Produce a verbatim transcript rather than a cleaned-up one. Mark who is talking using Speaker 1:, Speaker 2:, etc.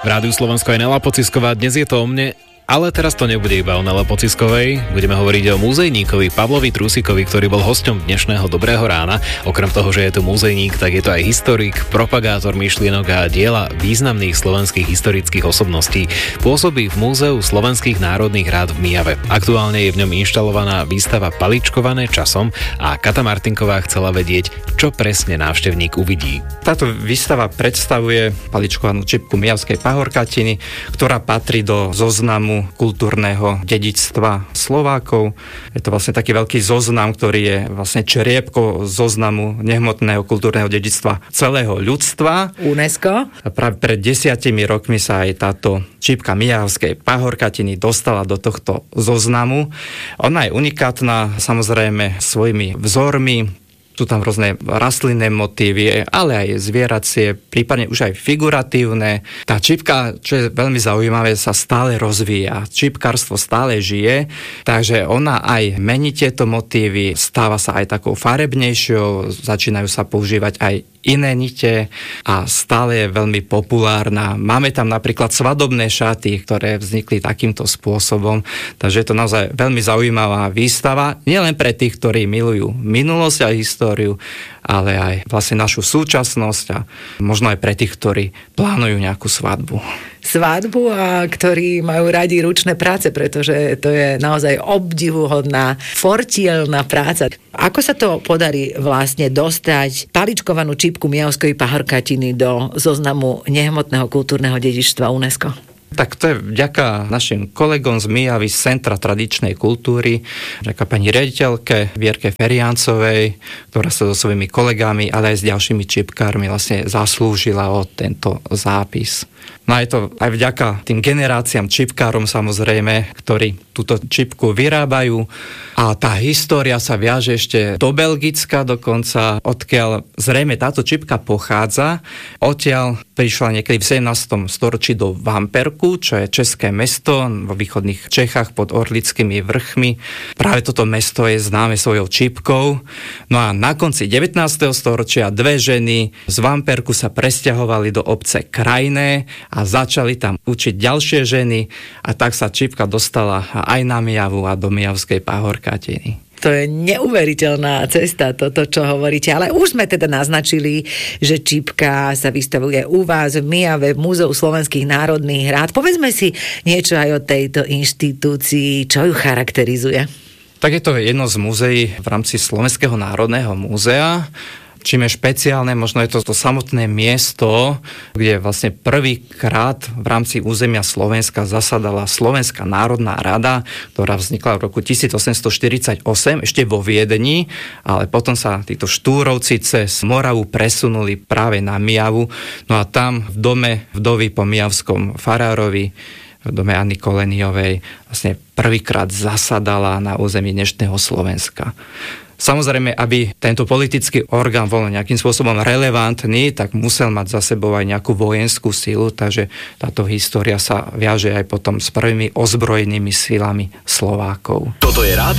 Speaker 1: V Rádiu Slovensko je Nela Pocisková, dnes je to o mne, ale teraz to nebude iba o Nele Pociskovej. Budeme hovoriť o múzejníkovi Pavlovi Trúsikovi, ktorý bol hosťom dnešného Dobrého rána. Okrem toho, že je to múzejník, tak je to aj historik, propagátor myšlienok a diela významných slovenských historických osobností. Pôsobí v Múzeu slovenských národných rád v Myjave. Aktuálne je v ňom inštalovaná výstava Paličkované časom a Kata Martinková chcela vedieť, čo presne návštevník uvidí.
Speaker 2: Táto výstava predstavuje paličkovanú čipku Myjavskej pahorkatiny, ktorá patrí do zoznamu kultúrneho dedičstva Slovákov. Je to vlastne taký veľký zoznam, ktorý je vlastne čriepko zoznamu nehmotného kultúrneho dedičstva celého ľudstva.
Speaker 3: UNESCO.
Speaker 2: A práve pred desiatimi rokmi sa aj táto čipka Myjavskej pahorkatiny dostala do tohto zoznamu. Ona je unikátna samozrejme svojimi vzormi. Sú tam rôzne rastlinné motívy, ale aj zvieracie, prípadne už aj figuratívne. Tá čipka, čo je veľmi zaujímavé, sa stále rozvíja. Čipkárstvo stále žije, takže ona aj mení tieto motívy, stáva sa aj takou farebnejšou, začínajú sa používať aj iné nite a stále je veľmi populárna. Máme tam napríklad svadobné šaty, ktoré vznikli takýmto spôsobom, takže je to naozaj veľmi zaujímavá výstava, nielen pre tých, ktorí milujú minulosť a históriu, ale aj vlastne našu súčasnosť a možno aj pre tých, ktorí plánujú nejakú svadbu.
Speaker 3: Svadbu a ktorí majú radi ručné práce, pretože to je naozaj obdivuhodná, fortielná práca. Ako sa to podarí vlastne dostať paličkovanú čipku Myjavskej pahorkatiny do zoznamu nehmotného kultúrneho dedičstva UNESCO?
Speaker 2: Tak to je vďaka našim kolegom z Myjavy z Centra tradičnej kultúry, vďaka pani riaditeľke Vierke Feriancovej, ktorá sa so svojimi kolegami, ale aj s ďalšími čipkármi vlastne zaslúžila o tento zápis. No a je to aj vďaka tým generáciám čipkárom samozrejme, ktorí túto čipku vyrábajú a tá história sa viaže ešte do Belgicka dokonca, odkiaľ zrejme táto čipka pochádza. Odtiaľ prišla niekedy v sedemnástom storočí do Vamperku, čo je české mesto vo východných Čechách pod Orlickými vrchmi. Práve toto mesto je známe svojou čipkou. No a na konci devätnásteho storočia dve ženy z Vamperku sa presťahovali do obce Krajné a začali tam učiť ďalšie ženy a tak sa čipka dostala aj na Myjavu a do Myjavskej pahorkatiny.
Speaker 3: To je neuveriteľná cesta, toto, čo hovoríte. Ale už sme teda naznačili, že čipka sa vystavuje u vás v Myjave, v Múzeu slovenských národných rád. Povedzme si niečo aj o tejto inštitúcii, čo ju charakterizuje.
Speaker 2: Tak je to jedno z múzeí v rámci Slovenského národného múzea. Čím je špeciálne, možno je to to samotné miesto, kde vlastne prvýkrát v rámci územia Slovenska zasadala Slovenská národná rada, ktorá vznikla v roku tisícosemstoštyridsaťosem ešte vo Viedni, ale potom sa títo štúrovci cez Moravu presunuli práve na Myjavu. No a tam v dome vdovy po myjavskom farárovi, v dome Anny Koleniovej, vlastne prvýkrát zasadala na území dnešného Slovenska. Samozrejme, aby tento politický orgán bol nejakým spôsobom relevantný, tak musel mať za sebou aj nejakú vojenskú silu, takže táto história sa viaže aj potom s prvými ozbrojenými silami Slovákov.
Speaker 4: Toto je rádio